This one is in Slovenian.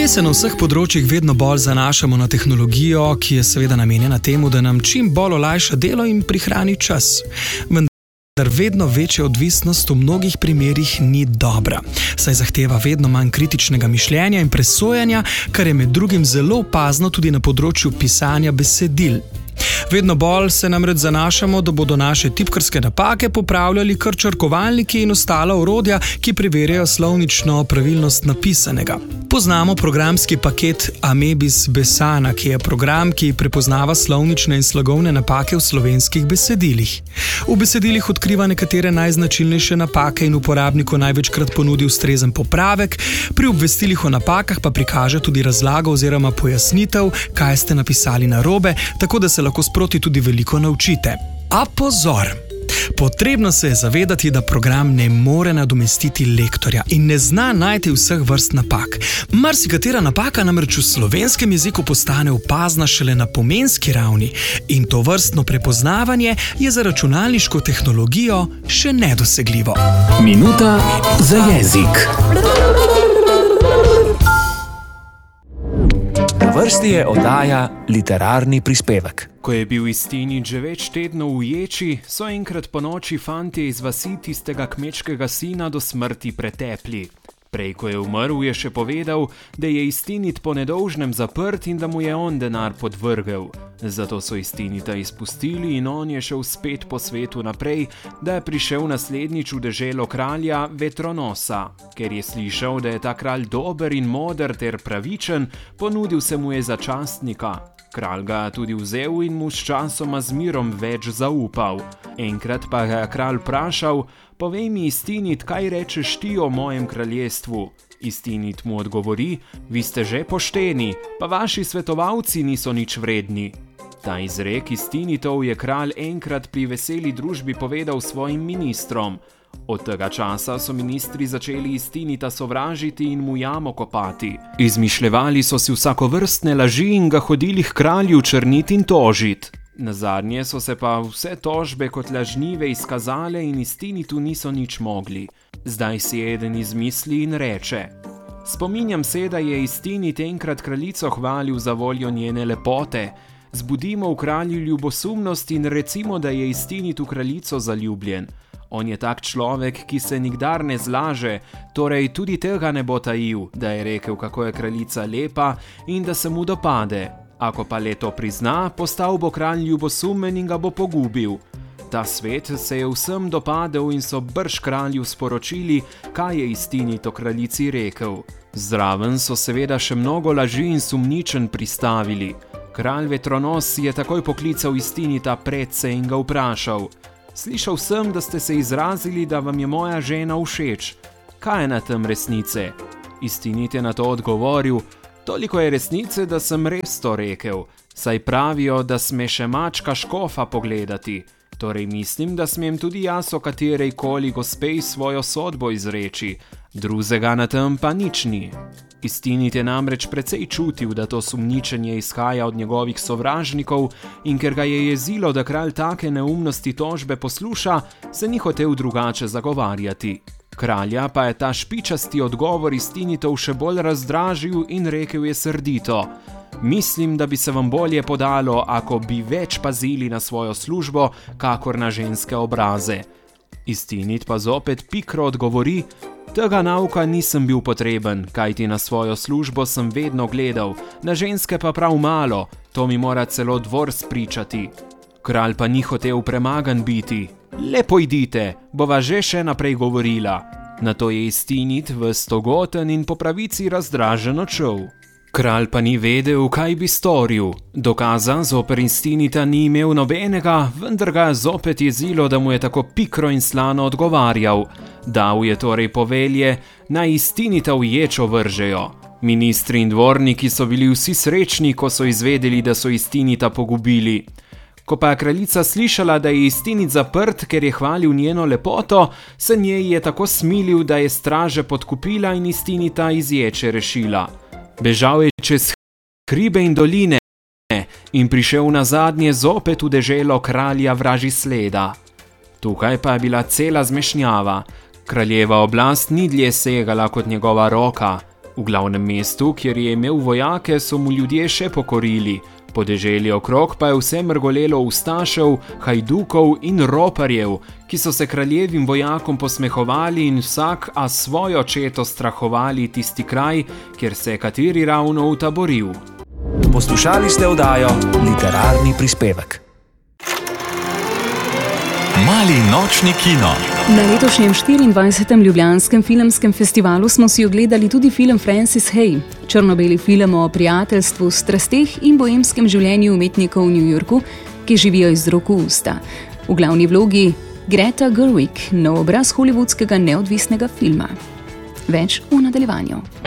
se na vseh področjih vedno bolj zanašamo na tehnologijo, ki je seveda namenjena temu, da nam čim bolj olajša delo in prihrani čas. Vendar vedno večja odvisnost v mnogih primerih ni dobra, saj zahteva vedno manj kritičnega mišljenja in presojanja, kar je med drugim zelo opazno tudi na področju pisanja besedil. Vedno bolj se namreč zanašamo, da bodo naše tipkarske napake popravljali kar črkovalniki in ostala orodja, ki preverjajo slovnično pravilnost napisanega. Poznamo programski paket Amebis Besana, ki je program, ki prepoznava slovnične in slagovne napake v slovenskih besedilih. V besedilih odkriva nekatere najznačilnejše napake in uporabniku največkrat ponudi ustrezen popravek, pri obvestilih o napakah pa prikaže tudi razlago oziroma pojasnitev, kaj ste napisali narobe, tako da se lahko sproti tudi veliko naučite. A pozor! Potrebno se je zavedati, da program ne more nadomestiti lektorja in ne zna najti vseh vrst napak. Marsikatera napaka namreč v slovenskem jeziku postane opazna šele na pomenski ravni in to vrstno prepoznavanje je za računalniško tehnologijo še nedosegljivo. Minuta za jezik. Na vrsti je oddaja Literarni prispevek. Ko je bil Istinit že več tednov v ječi, so enkrat ponoči fantje iz vasi tistega kmečkega sina do smrti pretepli. Prej, ko je umrl, je še povedal, da je Istinit po nedolžnem zaprt in da mu je on denar podvrgel. Zato so Istinita izpustili in on je šel spet po svetu naprej, da je prišel naslednjič v deželo kralja Vetronosa. Ker je slišal, da je ta kralj dober in moder ter pravičen, ponudil se mu je za častnika. Kralj ga je tudi vzel in mu s časoma z mirom več zaupal. Enkrat pa ga je kralj vprašal: "Povej mi, Istinit, kaj rečeš ti o mojem kraljestvu?" Istinit mu odgovori: "Vi ste že pošteni, pa vaši svetovalci niso nič vredni." Ta izrek Istinitov je kralj enkrat pri veseli družbi povedal svojim ministrom. Od tega časa so ministri začeli Istinita sovražiti in mu jamo kopati. Izmišljevali so si vsakovrstne laži in ga hodili h kralju črnit in tožit. Nazadnje so se pa vse tožbe kot lažnive izkazale in Istinitu niso nič mogli. Zdaj si eden izmisli in reče: "Spominjam se, da je Istinit enkrat kraljico hvalil za voljo njene lepote. Zbudimo v kralju ljubosumnost in recimo, da je Istinit v kraljico zaljubljen. On je tak človek, ki se nikdar ne zlaže, torej tudi tega ne bo tajil, da je rekel, kako je kraljica lepa in da se mu dopade. Ako pa le to prizna, postal bo kralj ljubosumen in ga bo pogubil." Ta svet se je vsem dopadel in so brž kralju sporočili, kaj je Istinit o kraljici rekel. Zraven so seveda še mnogo laži in sumničenj pristavili. Kralj Vetronos je takoj poklical Istinita predse in ga vprašal: "Slišal sem, da ste se izrazili, da vam je moja žena všeč. Kaj je na tem resnice?" Istinit je na to odgovoril: "Toliko je resnice, da sem res to rekel, saj pravijo, da sme še mačka škofa pogledati. Torej mislim, da smem tudi jaz o katerejkoli gospej svojo sodbo izreči, drugega na tem pa nič ni." Istinit je namreč precej čutil, da to sumničenje izhaja od njegovih sovražnikov in ker ga je jezilo, da kralj take neumnosti tožbe posluša, se ni hotel drugače zagovarjati. Kralja pa je ta špičasti odgovor Istinitov še bolj razdražil in rekel je srdito: "Mislim, da bi se vam bolje podalo, ako bi več pazili na svojo službo, kakor na ženske obraze." Istinit pa zopet pikro odgovori: "Tega nauka nisem bil potreben, kajti na svojo službo sem vedno gledal, na ženske pa prav malo, to mi mora celo dvor spričati." Kralj pa ni hotel premagan biti. "Le pojdite, bova že še naprej govorila." Nato je Istinit ves togoten in po pravici razdražen odšel. Kralj pa ni vedel, kaj bi storil. Dokaza zoper Istinita ni imel nobenega, vendar ga je zopet jezilo, da mu je tako pikro in slano odgovarjal. Dal je torej povelje, naj Istinita v ječo vržejo. Ministri in dvorniki so bili vsi srečni, ko so izvedeli, da so Istinita pogubili. Ko pa je kraljica slišala, da je Istinit zaprt, ker je hvalil njeno lepoto, se njej je tako smilil, da je straže podkupila in Istinita iz ječe rešila. Bežal je čez hribe in doline in prišel nazadnje zopet v deželo kralja Vražisleda. Tukaj pa je bila cela zmešnjava. Kraljeva oblast ni dlje segala kot njegova roka. V glavnem mestu, kjer je imel vojake, so mu ljudje še pokorili. Podeželje okrog pa je vse mrgolelo ustašev, hajdukov in roparjev, ki so se kraljevim vojakom posmehovali in vsak a svojo četo strahovali tisti kraj, kjer se je kateri ravno utaboril. Poslušali ste oddajo Literarni prispevek. Mali nočni kino. Na letošnjem 24. Ljubljanskem filmskem festivalu smo si ogledali tudi film Frances Hay, črno-beli film o prijateljstvu, strasteh in boemskem življenju umetnikov v New Yorku, ki živijo iz rok v usta. V glavni vlogi Greta Gerwig, nov obraz hollywoodskega neodvisnega filma. Več v nadaljevanju.